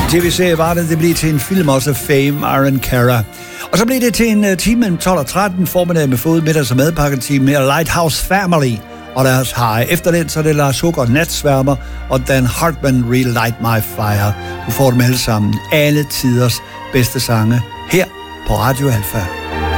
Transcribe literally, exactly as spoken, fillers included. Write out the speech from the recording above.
tv-serie var det, det blev til en film også, Fame, Aaron Carter. Og så blev det til en uh, time mellem tolv og tretten, formiddag med fod, middags- og madpakketime med Lighthouse Family og deres hej. Efter den, så er det Lars Hukker, Natsværmer, og Dan Hartman, Relight My Fire. Du får dem alle sammen. Alle tiders bedste sange her på Radio Alfa.